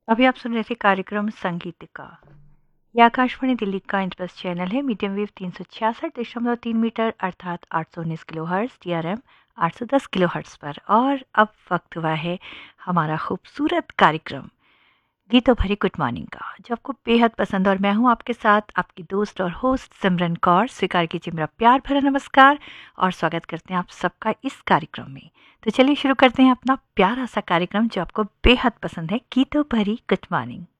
अभी आप सुन रहे थे कार्यक्रम संगीतिका। ये आकाशवाणी दिल्ली का इंटरेस्ट चैनल है। मीडियम वेव 366.3 मीटर अर्थात 819 किलोहर्ट्ज़, DRM 810 किलोहर्ट्ज़ पर। और अब वक्त हुआ है हमारा खूबसूरत कार्यक्रम गीतों भरी गुड मॉर्निंग का, जो आपको बेहद पसंद। और मैं हूं आपके साथ आपकी दोस्त और होस्ट सिमरन कौर। स्वीकार कीजिए मेरा प्यार भरा नमस्कार और स्वागत करते हैं आप सबका इस कार्यक्रम में। तो चलिए शुरू करते हैं अपना प्यारा सा कार्यक्रम जो आपको बेहद पसंद है, गीतों भरी गुड मॉर्निंग।